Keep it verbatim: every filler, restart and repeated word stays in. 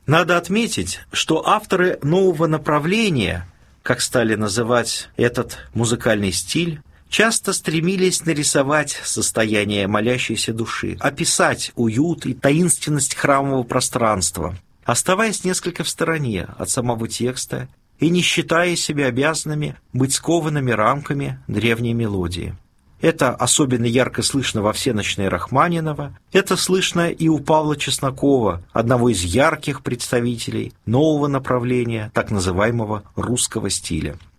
Надо отметить, что авторы нового направления, как стали называть этот музыкальный стиль, часто стремились нарисовать состояние молящейся души, описать уют и таинственность храмового пространства, оставаясь несколько в стороне от самого текста и не считая себя обязанными быть скованными рамками древней мелодии. Это особенно ярко слышно во «Всенощной» Рахманинова, это слышно и у Павла Чеснокова, одного из ярких представителей нового направления так называемого русского стиля.